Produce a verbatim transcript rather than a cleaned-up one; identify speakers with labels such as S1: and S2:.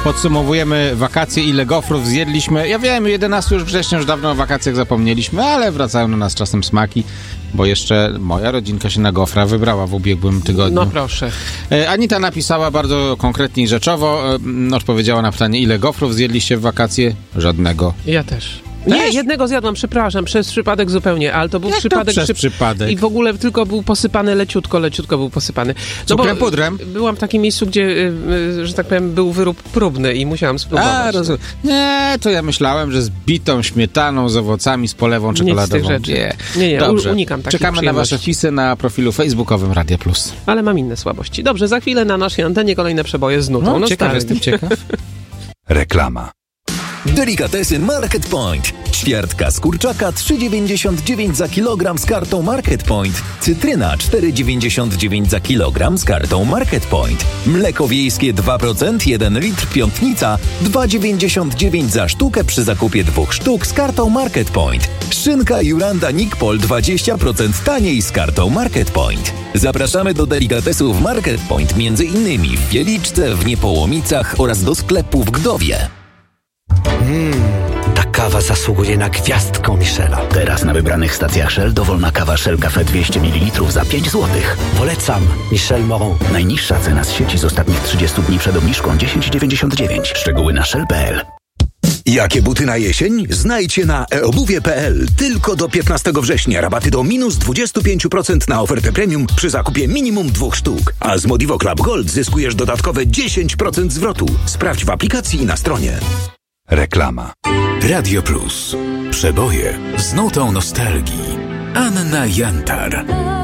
S1: Podsumowujemy wakacje, ile gofrów zjedliśmy. Ja wiem, jedenastego już września, już dawno o wakacjach zapomnieliśmy, ale wracają do nas czasem smaki, bo jeszcze moja rodzinka się na gofra wybrała w ubiegłym tygodniu.
S2: No proszę.
S1: Anita napisała bardzo konkretnie i rzeczowo, odpowiedziała na pytanie, ile gofrów zjedliście w wakacje? Żadnego.
S2: Ja też. Nie,
S1: Też?
S2: jednego zjadłam, przepraszam, przez przypadek zupełnie, ale to był
S1: Jak
S2: przypadek...
S1: to przez
S2: przy...
S1: przypadek?
S2: I w ogóle tylko był posypany leciutko, leciutko był posypany. No
S1: Cukrem,
S2: bo
S1: pudrem?
S2: Byłam w takim miejscu, gdzie, y, że tak powiem, był wyrób próbny i musiałam spróbować.
S1: A, rozumiem. Nie, to ja myślałem, że z bitą śmietaną, z owocami, z polewą czekoladową.
S2: Nic z tych rzeczy.
S1: Nie,
S2: nie, nie
S1: Dobrze.
S2: unikam takich
S1: Czekamy na wasze wpisy na profilu facebookowym Radia Plus.
S2: Ale mam inne słabości. Dobrze, za chwilę na naszej antenie kolejne przeboje z nutą.
S1: No, ciekaw, jestem ciekaw.
S3: Reklama. Delikatesy Market Point. Ćwiartka z kurczaka trzy dziewięćdziesiąt dziewięć za kilogram z kartą Market Point. Cytryna cztery dziewięćdziesiąt dziewięć za kilogram z kartą Market Point. Mleko wiejskie dwa procent, jeden litr Piątnica dwa dziewięćdziesiąt dziewięć za sztukę przy zakupie dwóch sztuk z kartą Market Point. Szynka Juranda Nickpol dwadzieścia procent taniej z kartą Market Point. Zapraszamy do delikatesów Market Point między innymi w Wieliczce, w Niepołomicach oraz do sklepu w Gdowie.
S4: Mmm, ta kawa zasługuje na gwiazdkę Michela.
S5: Teraz na wybranych stacjach Shell dowolna kawa Shell Cafe dwieście mililitrów za pięć złotych.
S4: Polecam Michel Moron.
S5: Najniższa cena z sieci z ostatnich trzydziestu dni przed obniżką dziesięć dziewięćdziesiąt dziewięć. Szczegóły na shell kropka p l.
S6: Jakie buty na jesień? Znajdźcie na e obuwie kropka p l. Tylko do piętnastego września rabaty do minus dwadzieścia pięć procent na ofertę premium przy zakupie minimum dwóch sztuk. A z Modivo Club Gold zyskujesz dodatkowe dziesięć procent zwrotu. Sprawdź w aplikacji i na stronie.
S3: Reklama. Radio Plus. Przeboje z nutą nostalgii. Anna Jantar.